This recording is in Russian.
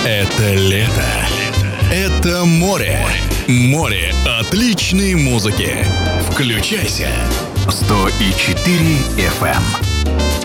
Это лето. Это море. Море отличной музыки. Включайся. 104 FM.